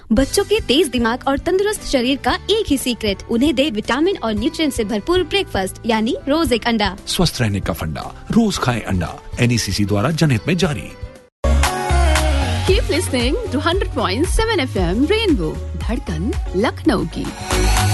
बच्चों के तेज दिमाग और तंदुरुस्त शरीर का एक ही सीक्रेट, उन्हें दे विटामिन और न्यूट्रिएंट से भरपूर ब्रेकफास्ट यानी रोज एक अंडा। स्वस्थ रहने का फंडा, रोज खाएं अंडा। NECC द्वारा जनहित में जारी। Keep listening to 100.7 FM Rainbow, धड़कन लखनऊ की।